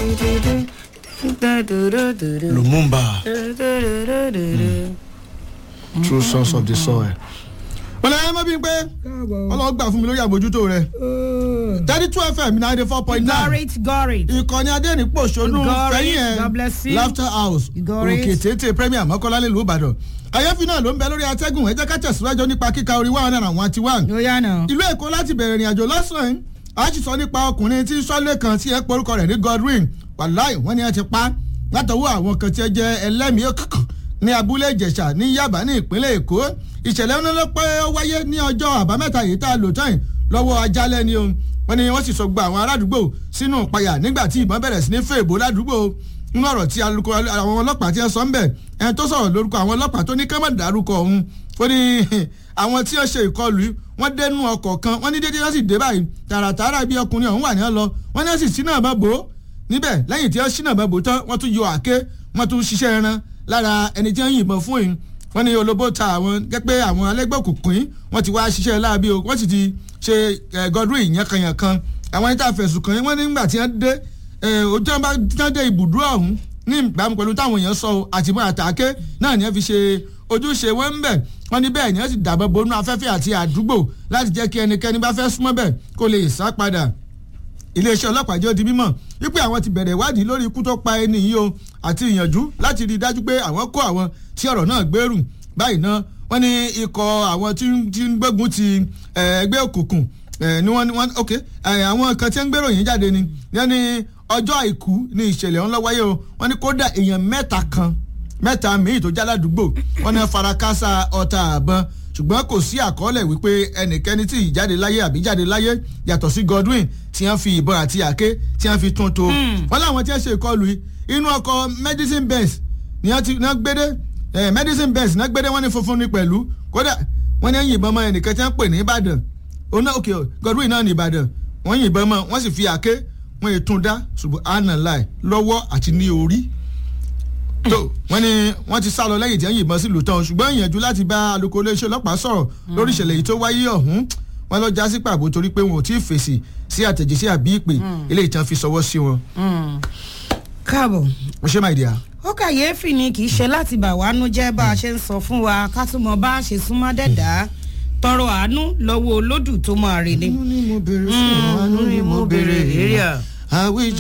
Lumumba. True source of the soil. Wọ́n lẹ́yìn mọ́ bí pé ọlọ́gbà fún mi lórí àbójútó rẹ̀. 32 FM 94.9. Gorit. Ìkànnì Adénípòṣónú fẹ́yìn ẹ̀ Laughter House òkè tètè Premier Mọ́kọ́lá nílùú Ìbàdàn. Àyẹ́fín náà ló ń bẹ lórí atẹ́gùn ẹ jẹ́ ká tẹ̀síwájú nípa kíka orí 101. Ìlú Èkó láti bẹ̀rẹ̀ ìrìn àjò lọ́sàn-án a sì sọ nípa ọkùnrin tí sọ́lé kan tí ẹ porúkọ rẹ̀ ní Godwin wàláì wọ́n ní ẹ ti pa látọwọ́ àwọn kan tí ẹ jẹ́ ẹlẹ́mìí òkùnkùn ní abúlé Ìjẹ̀ṣà ní Yábà ní ìpínlẹ̀ Èkó. Ìṣẹ̀lẹ̀ ńlá ló pé ó wáyé ní ọjọ́ àbámẹ́ta yìí tá a lò tán lọ́wọ́ ajálẹ̀ ni o wọ́n ní wọ́n sì sọ gba àwọn aládùúgbò sínú ìpayà nígbà tí ìbọn bẹ̀rẹ̀ sí ní fèèbó ládùúgbò nínú ọ̀rọ̀ tí alukoro àwọn ọlọ́pàá ti ń sọ ń bẹ̀ ẹni tó sọ̀rọ̀ lórúkọ àwọn ọlọ́pàá tó ní ká má dárúkọ òun ó ní àwọn tí ó ṣe ìkọlù wọ́n dénú ọkọ̀ kan wọ́n ní dédé wọ́n sì dé báyìí tààràtààrà bí ọkùnrin ọ̀hún wà ní ọ lọ wọ́n ní ó sì sínú àbá bò ó níbẹ̀ lẹ́yìn tí ó sínú àbá bò tán wọ́n tún yọ àáké wọ́n tún ṣiṣẹ́ ẹran lára ẹni tí wọ́n yìnbọn fún yìí wọ́n ní olóbó ta àwọn gẹ́gẹ́ àwọn alẹ́gbẹ́ òkùnkùn yìí wọ́n ti wá ṣiṣẹ́ láabi o wọ́n sì ti ṣe Godwin yankanyankan àwọn ẹni tá a fẹ̀sùn kàn yín wọ́n ní nígbà tí wọ́n dé ojú wọn bá dé ibùdó ọ̀hún ní ìbámu pẹ̀lú táwọn èèyàn sọ àtìmọ́ àtàké náà ni wọ́n fi ṣe ojúṣe wọn ń bẹ̀ wọ́n ní bẹ́ẹ̀ ni wọ́n sì dàbọ̀ bonú afẹ́fẹ́ àti àdúgbò láti jẹ́ kí ẹnikẹ́ni bá fẹ́ súnmọ́ bẹ̀ kó lè sá padà. Iléeṣẹ́ ọlọ́pàá jẹ́ ó di mímọ̀ wípé àwọn ti bẹ̀rẹ̀ ìwádìí lórí ikú tó pa ẹni yìí o àti ìyànjú láti rí i dájú pé àwọn kó àwọn tí ọ̀rọ̀ náà gbèrú báyìí náà wọ́n ní ikọ̀ àwọn tí ń gbógun ti ẹgbẹ́ òkùnkùn ni wọ́n ok àwọn kan tí ń gbèrò yín jáde ni wọ́n ní ọjọ́ àìkú ni ìṣẹ̀lẹ̀ ọ̀hún ló wáyé o wọ́n ní kódà èèyàn mẹ́ta míì tó já ládùúgbò wọ́n ní farakásá ọta àbọn ṣùgbọ́n kò sí àkọọ́lẹ̀ wípé ẹnikẹ́ni tí ìjáde láyé àbí jáde láyé yàtọ̀ sí Godwin tí wọ́n fi ìbọn àti àáké tí wọ́n fi tún tó wọ́n láwọn tí wọ́n ṣe ìkọlù yìí inú ọkọ̀ medicine benz ni wọ́n gbédé medicine benz náà gbédé wọ́n ní funfun ní pẹ̀lú kódà wọ́n ní yìnbọn mọ́ ẹnìkan tí wọ́n pè ní Ìbàdàn Godwin náà ní Ìbàdàn wọ́n yìnbọn mọ́ wọ́n sì fi àáké wọ́n yìí tún dá subhanallah lọ́wọ́ àti ní orí tó wọ́n ní wọ́n ti sá lọ lẹ́yìn tí wọ́n yìnbọn sí lùtàn ṣùgbọ́n ìyànjú láti bá alukoro iléeṣẹ́ ọlọ́pàá sọ̀rọ̀ lórí ìṣẹ̀lẹ̀ yìí tó wáyé ọ̀hún wọ́n lọ já sí pàbó torí pé wọn ò tí ì fèsì sí àtẹ̀jíṣẹ́ àbí ìpè eléyìí tí wọ́n fi ṣọwọ́ sí wọn. káàbọ̀. mo ṣe máa dì á. ó kàyéfì ni kì í ṣe láti bà wá nú jẹ́ bá a ṣe ń sọ fún wa ká tún mọ bá a ṣe súnmọ́ dẹ̀dá tọrọ àánú lọ́wọ́ olódù tó máa rè ni. àánú ni mo béèrè fún àánú ni mo béèrè èrè à.